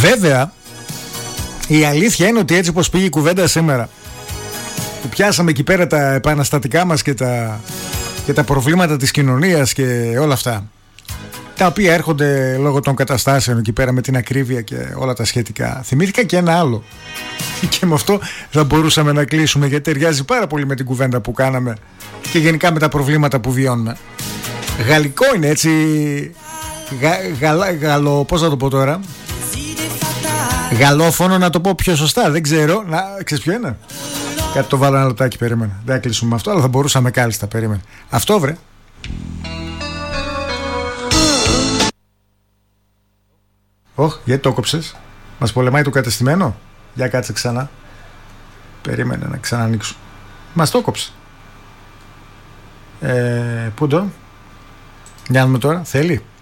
Βέβαια, η αλήθεια είναι ότι έτσι όπως πήγε η κουβέντα σήμερα, που πιάσαμε εκεί πέρα τα επαναστατικά μας και τα προβλήματα της κοινωνίας και όλα αυτά, τα οποία έρχονται λόγω των καταστάσεων εκεί πέρα με την ακρίβεια και όλα τα σχετικά, θυμήθηκα και ένα άλλο και με αυτό θα μπορούσαμε να κλείσουμε, γιατί ταιριάζει πάρα πολύ με την κουβέντα που κάναμε και γενικά με τα προβλήματα που βιώνουμε. Γαλλικό είναι, έτσι, πώς θα το πω τώρα, γαλλόφωνο, να το πω πιο σωστά, δεν ξέρω. Ξέρεις ποιο είναι? Κάτι το βάλω ένα λεπτάκι, περίμενε. Δεν θα κλείσουμε με αυτό, αλλά θα μπορούσαμε κάλλιστα, περίμενε. Αυτό βρε. Γιατί το κόψες? Μας πολεμάει το κατεστημένο? Για κάτσε ξανά. Περίμενε να ξανανοίξω. Μας το κόψε. Πού το? Για να δούμε τώρα, θέλει.